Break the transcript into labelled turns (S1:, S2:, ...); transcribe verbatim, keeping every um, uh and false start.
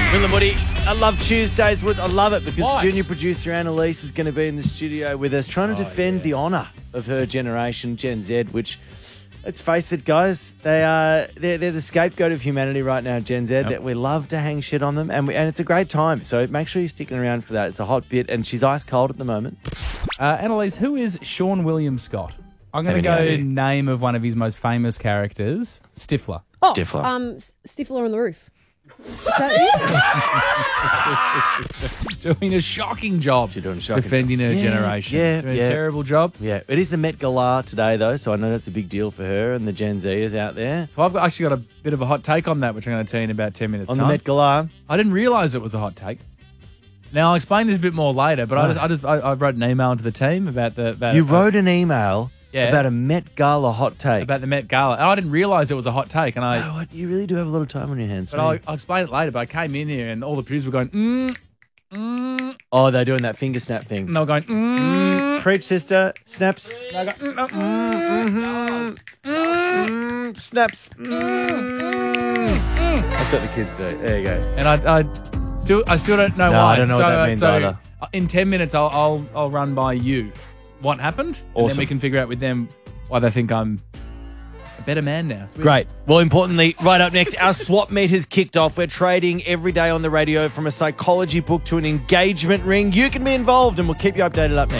S1: Will and Woody, I love Tuesdays. Woods. I love it because
S2: Why?
S1: junior producer Annalise is going to be in the studio with us trying to
S2: Oh,
S1: defend
S2: yeah.
S1: the honour of her generation, Gen Z, which, let's face it, guys, they are, they're, they're the scapegoat of humanity right now, Gen Z. That we love to hang shit on them, and, we, and it's a great time. So make sure you're sticking around for that. It's a hot bit, and she's ice cold at the moment.
S2: Uh, Annalise, who is Sean William Scott? I'm going to
S1: Have
S2: go
S1: any idea?
S2: name of one of his most famous characters, Stifler.
S3: Oh,
S1: Stifler.
S3: Um, S- Stifler on the roof.
S2: Doing a shocking job
S1: She's doing a shocking
S2: defending her
S1: job. Yeah,
S2: generation.
S1: yeah,
S2: Doing
S1: yeah.
S2: a terrible job.
S1: Yeah, it is the Met Gala today, though, so I know that's a big deal for her and the Gen Zers out there.
S2: So I've got- actually got a bit of a hot take on that, which I'm going to tell you in about ten minutes'
S1: On
S2: time.
S1: the Met Gala,
S2: I didn't realise it was a hot take. Now, I'll explain this a bit more later, but I just, I, just I, I wrote an email to the team about the... About,
S1: you
S2: uh,
S1: wrote an email
S2: Yeah.
S1: about a Met Gala hot take.
S2: about the Met Gala. And I didn't realise it was a hot take, and I...
S1: Oh, what? You really do have a lot of time on your hands.
S2: But
S1: don't
S2: I'll,
S1: you?
S2: I'll explain it later, but I came in here and all the producers were going, mm, mm,
S1: Oh, they're doing that finger snap thing.
S2: and they were going, mm,
S1: Preach, sister. Snaps.
S2: and I go, mm, mm,
S1: Mm, snaps. Mm. That's what the kids do. There you go.
S2: and I, I still, I still don't know
S1: No,
S2: why.
S1: I don't know
S2: so,
S1: what that means
S2: so
S1: either.
S2: in ten minutes, I'll, I'll, I'll run by you what happened, and then
S1: Awesome.
S2: we can figure out with them why they think I'm a better man now.
S1: Great. Well, importantly, right up next, our swap meet has kicked off. We're trading every day on the radio from a psychology book to an engagement ring. You can be involved, and we'll keep you updated up next.